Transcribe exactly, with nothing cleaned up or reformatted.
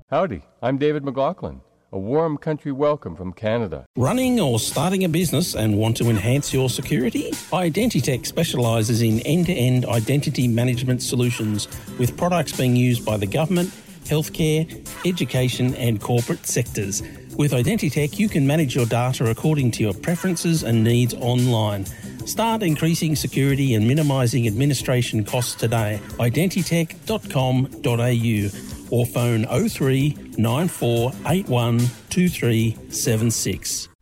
Howdy, I'm David McLaughlin. A warm country welcome from Canada. Running or starting a business and want to enhance your security? Identitech specialises in end-to-end identity management solutions with products being used by the government, healthcare, education and corporate sectors. With Identitech, you can manage your data according to your preferences and needs online. Start increasing security and minimising administration costs today. identitech dot com dot a u or phone oh three nine four eight one two three seven six.